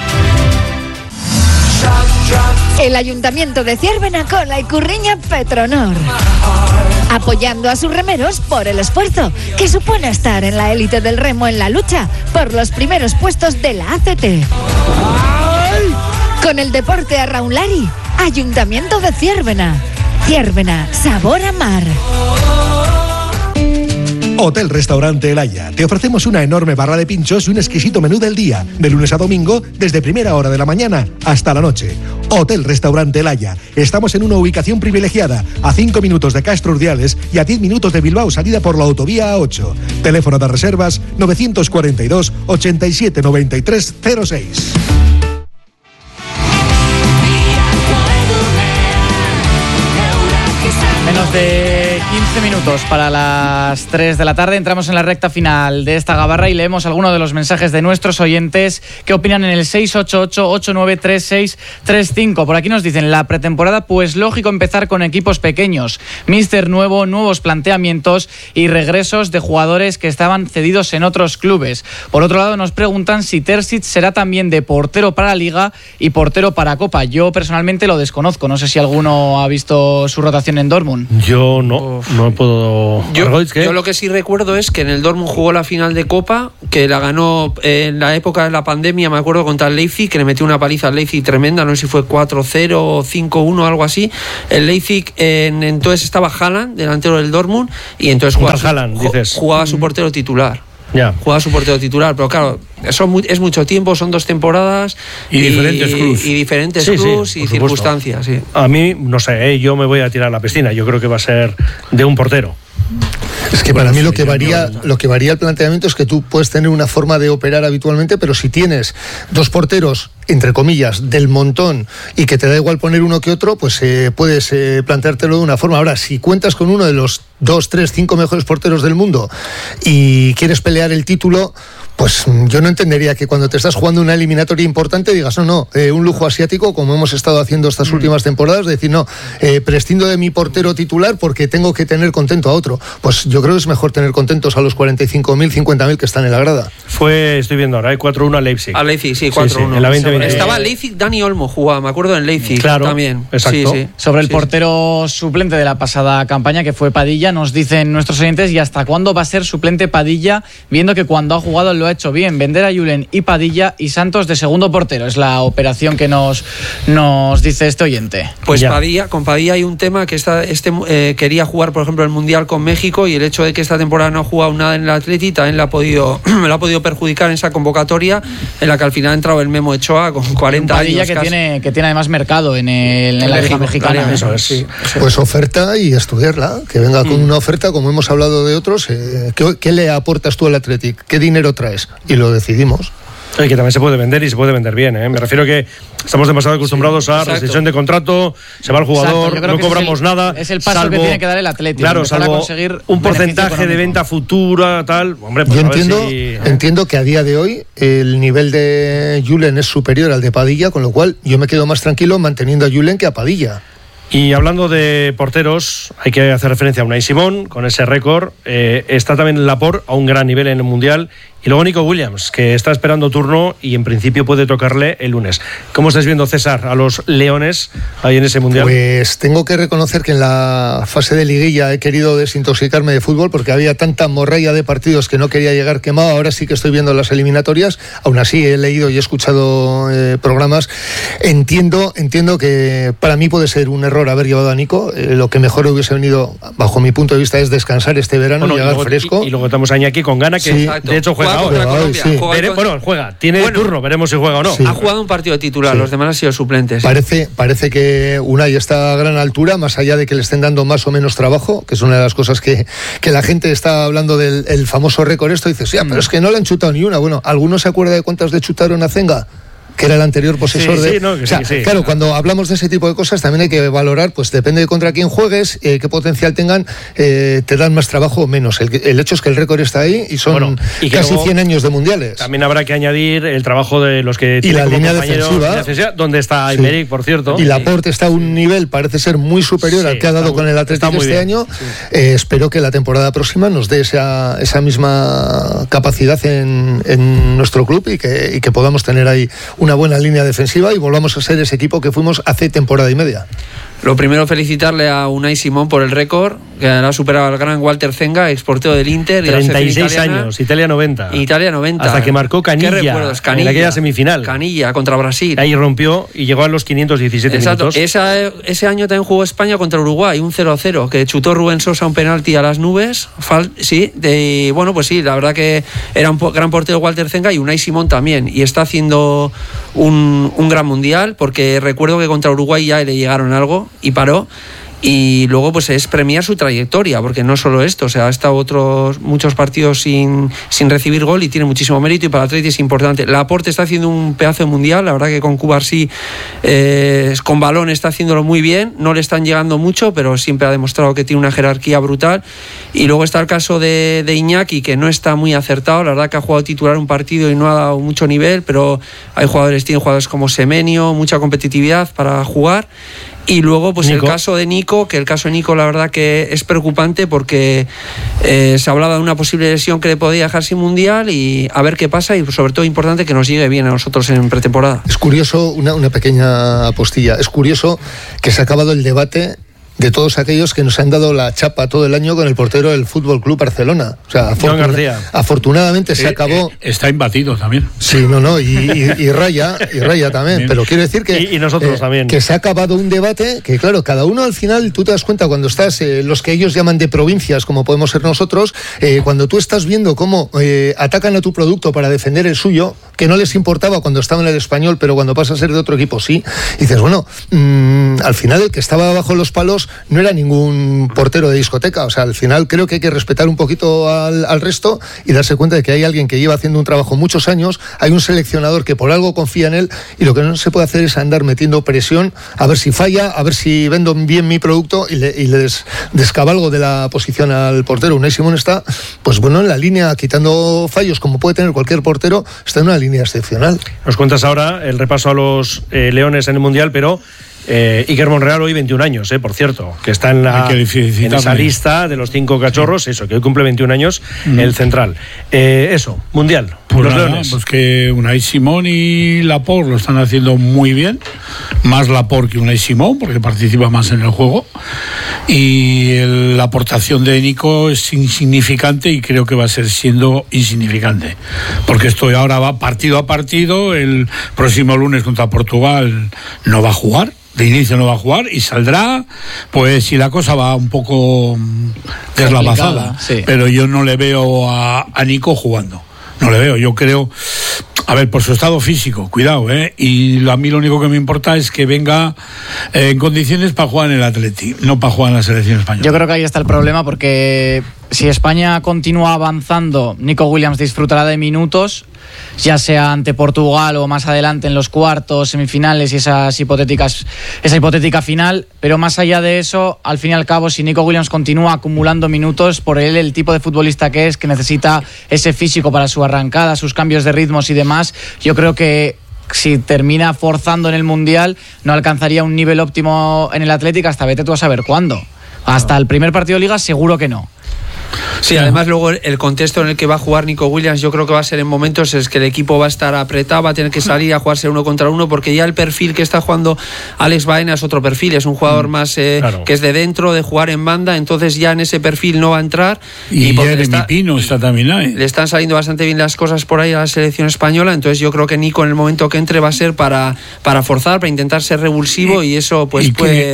El Ayuntamiento de Ziérbena con la Icurriña Petronor, apoyando a sus remeros por el esfuerzo que supone estar en la élite del remo en la lucha por los primeros puestos de la ACT. Con el deporte a Raunlari, Ayuntamiento de Ziérbena. Ziérbena, sabor a mar. Hotel Restaurante El Haya. Te ofrecemos una enorme barra de pinchos y un exquisito menú del día, de lunes a domingo, desde primera hora de la mañana hasta la noche. Hotel Restaurante El Haya. Estamos en una ubicación privilegiada, a 5 minutos de Castro Urdiales y a 10 minutos de Bilbao, salida por la autovía A8. Teléfono de reservas 942 87 93 06. Menos de 15 minutos para las 3 de la tarde. Entramos en la recta final de esta gabarra y leemos algunos de los mensajes de nuestros oyentes que opinan en el 688-893635. Por aquí nos dicen: la pretemporada, pues lógico empezar con equipos pequeños, míster nuevo, nuevos planteamientos y regresos de jugadores que estaban cedidos en otros clubes. Por otro lado, nos preguntan si Terzic será también de portero para Liga y portero para Copa. Yo personalmente lo desconozco. No sé si alguno ha visto su rotación en Dortmund. Yo no puedo. Yo lo que sí recuerdo es que en el Dortmund jugó la final de Copa, que la ganó en la época de la pandemia, me acuerdo, contra el Leipzig, que le metió una paliza al Leipzig tremenda, no sé si fue 4-0 o 5-1, algo así. El Leipzig, entonces estaba Haaland, delantero del Dortmund, y entonces jugaba su portero titular. Juega su portero titular, pero claro, es mucho tiempo, son 2 temporadas y diferentes clubs. Y diferentes clubs y circunstancias. Sí. A mí, no sé, yo me voy a tirar a la piscina. Yo creo que va a ser de un portero. Es que para mí lo que varía el planteamiento es que tú puedes tener una forma de operar habitualmente, pero si tienes 2 porteros, entre comillas, del montón, y que te da igual poner uno que otro, pues puedes planteártelo de una forma. Ahora, si cuentas con uno de los 2, 3, 5 mejores porteros del mundo y quieres pelear el título, pues yo no entendería que cuando te estás jugando una eliminatoria importante digas, no, un lujo asiático, como hemos estado haciendo estas últimas temporadas, decir, no, prescindo de mi portero titular porque tengo que tener contento a otro. Pues yo creo que es mejor tener contentos a los 45.000, 50.000 que están en la grada. Estoy viendo ahora, 4-1 a Leipzig. A Leipzig, sí, 4-1. Sí, en la 2020. Estaba Leipzig, Dani Olmo jugaba, me acuerdo, en Leipzig también. Exacto. Sí. Sobre el portero suplente de la pasada campaña, que fue Padilla, nos dicen nuestros oyentes: ¿y hasta cuándo va a ser suplente Padilla, viendo que cuando ha jugado lo ha hecho bien? Vender a Julen y Padilla y Santos de segundo portero. Es la operación que nos dice este oyente. Pues con Padilla hay un tema que quería jugar, por ejemplo, el Mundial con México, y el hecho de que esta temporada no ha jugado nada en el Atleti también me lo ha podido perjudicar en esa convocatoria, en la que al final ha entrado el Memo Ochoa con 40 Padilla años. Que tiene además mercado en la Liga Mexicana. Eso es. Sí. Pues oferta y estudiarla, que venga con una oferta, como hemos hablado de otros. ¿Qué le aportas tú al Athletic? ¿Qué dinero traes? Y lo decidimos. Y que también se puede vender, y se puede vender bien, ¿eh? Me refiero que estamos demasiado acostumbrados a rescisión de contrato, se va el jugador, no cobramos nada. Es el paso que tiene que dar el Atlético. Claro, salvo conseguir un porcentaje de venta futura, tal. Hombre, pues yo entiendo que a día de hoy el nivel de Julen es superior al de Padilla, con lo cual yo me quedo más tranquilo manteniendo a Julen que a Padilla. Y hablando de porteros, hay que hacer referencia a Unai Simón, con ese récord. Está también Laporte a un gran nivel en el Mundial. Y luego Nico Williams, que está esperando turno y en principio puede tocarle el lunes. ¿Cómo estás viendo, César, a los Leones ahí en ese Mundial? Pues tengo que reconocer que en la fase de liguilla he querido desintoxicarme de fútbol porque había tanta morralla de partidos que no quería llegar quemado. Ahora sí que estoy viendo las eliminatorias. Aún así he leído y he escuchado programas. Entiendo que para mí puede ser un error haber llevado a Nico. Lo que mejor hubiese venido, bajo mi punto de vista, es descansar este verano y llegar fresco. Y luego estamos a Iñaki con gana, que de hecho juega juega. Tiene turno, veremos si juega o no. Sí. Ha jugado un partido de titular, los demás han sido suplentes. Parece que Unai está a gran altura, más allá de que le estén dando más o menos trabajo, que es una de las cosas que la gente está hablando del famoso récord. Esto dices, pero es que no le han chutado ni una. Bueno, ¿alguno se acuerda de cuántas le chutaron a Zenga? Que era el anterior posesor Claro, cuando hablamos de ese tipo de cosas también hay que valorar, pues depende de contra quién juegues, qué potencial tengan, te dan más trabajo o menos. El hecho es que el récord está ahí y son casi 100 años de mundiales. También habrá que añadir el trabajo de los que tienen la línea defensiva, donde está Aymeric, por cierto. Y Laporte está a un nivel, parece ser muy superior al que ha dado con el Atlético este año. Espero que la temporada próxima nos dé esa misma capacidad en nuestro club y que podamos tener ahí una buena línea defensiva y volvamos a ser ese equipo que fuimos hace temporada y media. Lo primero, felicitarle a Unai Simón por el récord, que ha superado al gran Walter Zenga, exportero del Inter. 36 años, Italia 90. Italia 90. Hasta que marcó Canilla, ¿Qué recuerdos? Canilla en aquella semifinal. Canilla contra Brasil. Ahí rompió y llegó a los 517 Exacto. minutos. Ese año también jugó España contra Uruguay, un 0-0, que chutó Rubén Sosa un penalti a las nubes. Bueno, pues sí, la verdad que era un gran portero Walter Zenga, y Unai Simón también. Y está haciendo un gran mundial, porque recuerdo que contra Uruguay ya le llegaron algo y paró. Y luego pues es premiar su trayectoria, porque no solo esto, o sea, ha estado muchos partidos sin recibir gol y tiene muchísimo mérito, y para el Atleti es importante. Laporte está haciendo un pedazo de mundial, la verdad que con Cubarsí con balón está haciéndolo muy bien, no le están llegando mucho, pero siempre ha demostrado que tiene una jerarquía brutal. Y luego está el caso de Iñaki, que no está muy acertado, la verdad que ha jugado titular un partido y no ha dado mucho nivel, pero tiene jugadores como Semenyo, mucha competitividad para jugar. Y luego pues Nico. El caso de Nico la verdad que es preocupante, porque se hablaba de una posible lesión que le podía dejar sin mundial, y a ver qué pasa, y sobre todo importante que nos llegue bien a nosotros en pretemporada. Es curioso, una pequeña apostilla, es curioso que se ha acabado el debate de todos aquellos que nos han dado la chapa todo el año con el portero del Fútbol Club Barcelona. O sea, afortunadamente se acabó. Está imbatido también. Sí, y Raya también. Bien. Pero quiero decir que y nosotros también. Que se ha acabado un debate que, claro, cada uno al final, tú te das cuenta cuando estás, los que ellos llaman de provincias, como podemos ser nosotros, cuando tú estás viendo cómo atacan a tu producto para defender el suyo, que no les importaba cuando estaba en el Español, pero cuando pasa a ser de otro equipo sí, y dices, bueno, al final el que estaba bajo los palos no era ningún portero de discoteca. O sea, al final creo que hay que respetar un poquito al resto y darse cuenta de que hay alguien que lleva haciendo un trabajo muchos años, hay un seleccionador que por algo confía en él, y lo que no se puede hacer es andar metiendo presión a ver si falla, a ver si vendo bien mi producto y le descabalgo de la posición al portero. Unai Simón está, pues bueno, en la línea, quitando fallos como puede tener cualquier portero, está en una línea excepcional. Nos cuentas ahora el repaso a los Leones en el Mundial, pero Iker Monreal hoy 21 años, por cierto, que está en esa lista de los 5 cachorros, eso, que hoy cumple 21 años, el central. Mundial, pues los Leones. Pues que Unai Simón y Laporte lo están haciendo muy bien, más Laporte que Unai Simón, porque participa más en el juego, y la aportación de Nico es insignificante, y creo que va a ser siendo insignificante, porque esto ahora va partido a partido. El próximo lunes contra Portugal no va a jugar, de inicio no va a jugar, y saldrá pues si la cosa va un poco deslavazada, sí. Pero yo no le veo a Nico jugando, no le veo. Yo creo, a ver, por su estado físico, cuidado, y a mí lo único que me importa es que venga en condiciones para jugar en el Atleti, no para jugar en la selección española. Yo creo que ahí está el problema, porque si España continúa avanzando, Nico Williams disfrutará de minutos, ya sea ante Portugal o más adelante en los cuartos, semifinales y esa hipotética final. Pero más allá de eso, al fin y al cabo, si Nico Williams continúa acumulando minutos, por él, el tipo de futbolista que es, que necesita ese físico para su arrancada, sus cambios de ritmos y demás, yo creo que si termina forzando en el Mundial, no alcanzaría un nivel óptimo en el Atlético hasta vete tú a saber cuándo. Hasta el primer partido de Liga seguro que no. Sí, además luego el contexto en el que va a jugar Nico Williams, yo creo que va a ser en momentos es que el equipo va a estar apretado, va a tener que salir a jugarse 1 contra 1, porque ya el perfil que está jugando Alex Baena es otro perfil, es un jugador más claro, que es de dentro, de jugar en banda, entonces ya en ese perfil no va a entrar. Y Jeremy Pino está también ahí. Le están saliendo bastante bien las cosas por ahí a la selección española, entonces yo creo que Nico en el momento que entre va a ser para forzar, para intentar ser revulsivo, y eso pues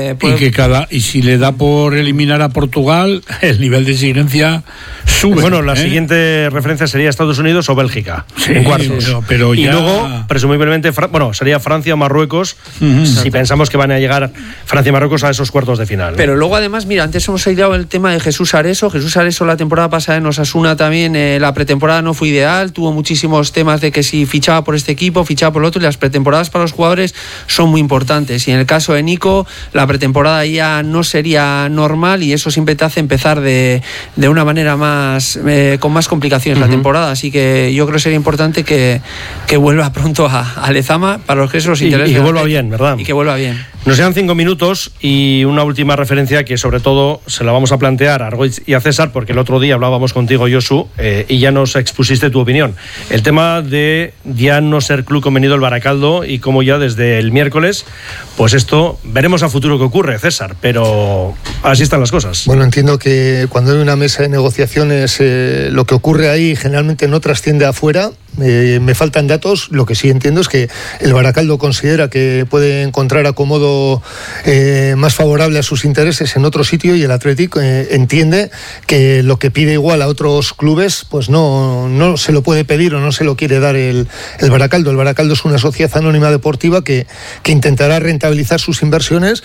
y si le da por eliminar a Portugal, el nivel de exigencia sube. Bueno, la siguiente referencia sería Estados Unidos o Bélgica, en cuartos. Pero y ya... luego, presumiblemente, sería Francia o Marruecos, si pensamos que van a llegar Francia y Marruecos a esos cuartos de final, ¿no? Pero luego, además, mira, antes hemos aislado el tema de Jesús Areso. Jesús Areso la temporada pasada en Osasuna también, la pretemporada no fue ideal, tuvo muchísimos temas de que si fichaba por este equipo, fichaba por el otro, y las pretemporadas para los jugadores son muy importantes. Y en el caso de Nico, la pretemporada ya no sería normal, y eso siempre te hace empezar de una manera más con más complicaciones la temporada, así que yo creo que sería importante que vuelva pronto a Lezama, para los que eso los interesa, y que vuelva bien, ¿verdad? Y que vuelva bien. Nos quedan 5 minutos y una última referencia que sobre todo se la vamos a plantear a Argoiz y a César, porque el otro día hablábamos contigo, Josu, y ya nos expusiste tu opinión. El tema de ya no ser club convenido el Baracaldo y cómo ya desde el miércoles, pues esto veremos a futuro qué ocurre, César, pero así están las cosas. Bueno, entiendo que cuando hay una mesa de negociaciones lo que ocurre ahí generalmente no trasciende afuera. Me faltan datos. Lo que sí entiendo es que el Baracaldo considera que puede encontrar acomodo más favorable a sus intereses en otro sitio, y el Athletic entiende que lo que pide igual a otros clubes pues no se lo puede pedir o no se lo quiere dar el Baracaldo. El Baracaldo es una sociedad anónima deportiva que intentará rentabilizar sus inversiones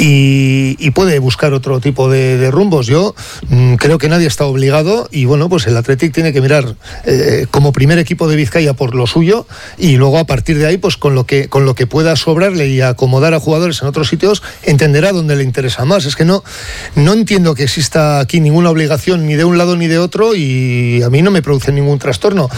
y puede buscar otro tipo de rumbos. Yo creo que nadie está obligado, y bueno, pues el Athletic tiene que mirar como primer equipo de Vizcaya por lo suyo, y luego a partir de ahí pues con lo que pueda sobrarle y acomodar a jugadores en otros sitios, entenderá dónde le interesa más. Es que no entiendo que exista aquí ninguna obligación ni de un lado ni de otro, y a mí no me produce ningún trastorno.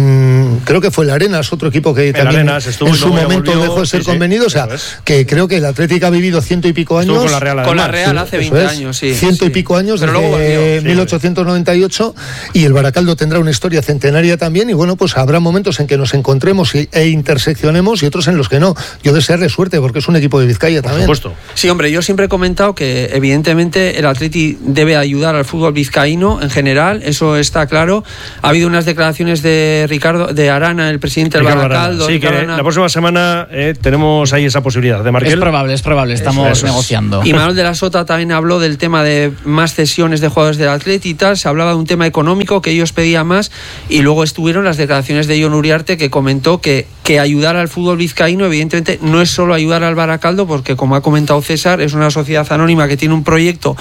Creo que fue el Arenas, otro equipo que también en su momento dejó de ser convenido. O sea, que creo que el Atlético ha vivido 100 y pico años. Con la Real hace 20 años, sí. 100 y pico años, desde 1898, y el Baracaldo tendrá una historia centenaria también, y bueno, pues habrá momentos en que nos encontremos e interseccionemos y otros en los que no. Yo desearle suerte porque es un equipo de Vizcaya también. Por supuesto. Sí, hombre, yo siempre he comentado que evidentemente el Atleti debe ayudar al fútbol vizcaíno en general, eso está claro. Ha habido unas declaraciones de Arana, el presidente del Baracaldo. Sí, que la próxima semana tenemos ahí esa posibilidad de Markel. Es probable, estamos negociando. Y Manuel de la Sota también habló del tema de más cesiones de jugadores del Atleti y tal. Se hablaba de un tema económico que ellos pedían más, y luego estuvieron las declaraciones de Jon Uriarte, que comentó que ayudar al fútbol vizcaíno evidentemente no es solo ayudar al Baracaldo, porque como ha comentado César, es una sociedad anónima que tiene un proyecto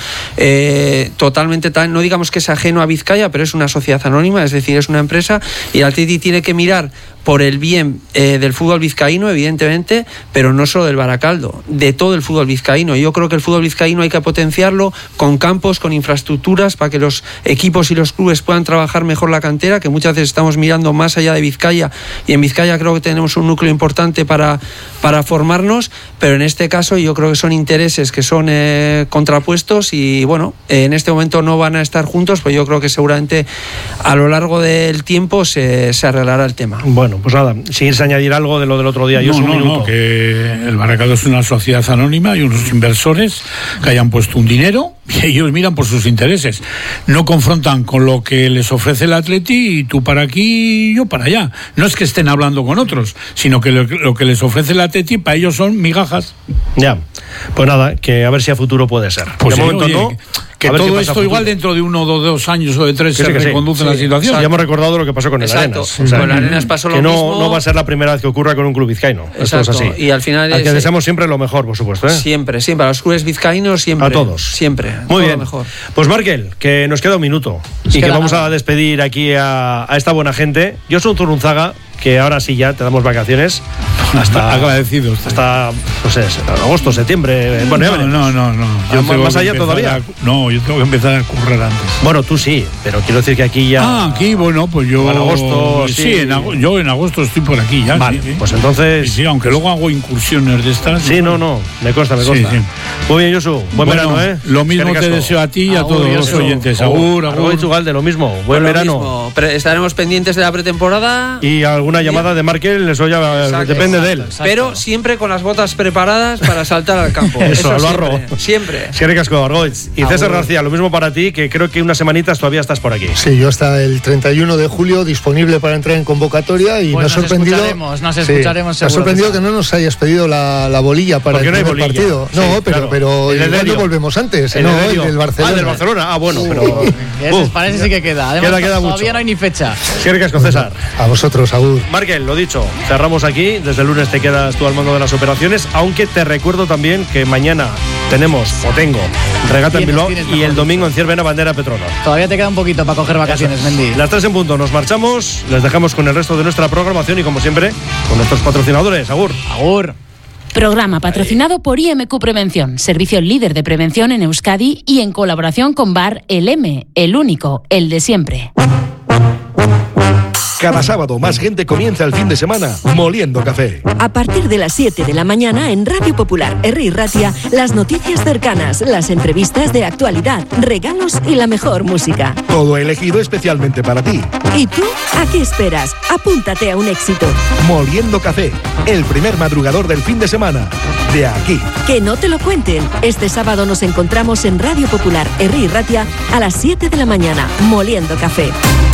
totalmente no digamos que es ajeno a Vizcaya, pero es una sociedad anónima, es decir, es una empresa, y el Atleti tiene que mirar por el bien del fútbol vizcaíno, evidentemente, pero no solo del Baracaldo, de todo el fútbol vizcaíno. Yo creo que el fútbol vizcaíno hay que potenciarlo con campos, con infraestructuras, para que los equipos y los clubes puedan trabajar mejor la cantera, que muchas veces estamos mirando más allá de Vizcaya, y en Vizcaya creo que tenemos un núcleo importante para formarnos, pero en este caso yo creo que son intereses que son contrapuestos, y bueno, en este momento no van a estar juntos, pues yo creo que seguramente a lo largo del tiempo se arreglará el tema. Bueno, pues nada, si quieres añadir algo de lo del otro día. No, que el Baracaldo es una sociedad anónima y unos inversores que hayan puesto un dinero y ellos miran por sus intereses. No confrontan con lo que les ofrece el Atleti y tú para aquí y yo para allá. No es que estén hablando con otros, sino que lo que les ofrece el Atleti para ellos son migajas. Ya, pues nada, que a ver si a futuro puede ser. Pues de momento oye, no. Que todo esto igual dentro de 1 o 2 años o de 3 se reconduce la situación. Ya hemos recordado lo que pasó con el Arenas. O sea, con el Arenas pasó lo mismo. No va a ser la primera vez que ocurra con un club vizcaíno. Esto es así. Y al final que deseamos siempre lo mejor, por supuesto. Siempre. A los clubes vizcaínos siempre. A todos. Siempre. Muy bien. Mejor. Pues Markel, que nos queda un minuto. Y que vamos a despedir aquí a esta buena gente. Yo soy Zurunzaga, que ahora sí ya te damos vacaciones. Hasta agradecidos. Hasta, no sé, agosto, septiembre. Bueno, ya no. Yo más allá todavía. Yo tengo que empezar a currar antes. Bueno, tú sí, pero quiero decir que aquí ya. Aquí, bueno, pues yo. En agosto. Sí, yo en agosto estoy por aquí ya. Vale, pues entonces. Sí, aunque luego hago incursiones de estas. Sí, no. Me consta. Sí. Muy bien, Josu. Buen verano, ¿eh? Lo mismo te deseo a ti y a todos los oyentes. Agur. De lo mismo. Buen verano. Estaremos pendientes de la pretemporada. Y alguna llamada de Markel, eso ya depende de él. Exacto. Pero siempre con las botas preparadas para saltar al campo. Eso al barro. Siempre. Eskerrik asko, Argoiz. Y César García, lo mismo para ti, que creo que unas semanitas todavía estás por aquí. Sí, yo hasta el 31 de julio disponible para entrar en convocatoria, y me ha sorprendido. Nos escucharemos me ha sorprendido que no nos hayas pedido la bolilla para el primer partido. Sí, no, pero igual no volvemos antes. El del Barcelona. Del Barcelona. Bueno, pero. Parece sí que queda. Además, queda mucho. Todavía no hay ni fecha. Eskerrik asko, César. A vosotros, Agur. Markel, lo dicho, cerramos aquí. Desde el lunes te quedas tú al mando de las operaciones, aunque te recuerdo también que mañana tengo regata en Bilbao y el domingo en Ciervena bandera Petronas. Todavía te queda un poquito para coger vacaciones, Mendy. Las 3 en punto nos marchamos, les dejamos con el resto de nuestra programación y como siempre con nuestros patrocinadores. Agur. Programa patrocinado por IMQ Prevención, servicio líder de prevención en Euskadi y en colaboración con Bar El M, el único, el de siempre. Cada sábado más gente comienza el fin de semana moliendo café. A partir de las 7 de la mañana en Radio Popular, Herri Ratia, las noticias cercanas, las entrevistas de actualidad, regalos y la mejor música. Todo elegido especialmente para ti. ¿Y tú? ¿A qué esperas? Apúntate a un éxito. Moliendo café, el primer madrugador del fin de semana. De aquí. Que no te lo cuenten. Este sábado nos encontramos en Radio Popular, Herri Ratia, a las 7 de la mañana, moliendo café.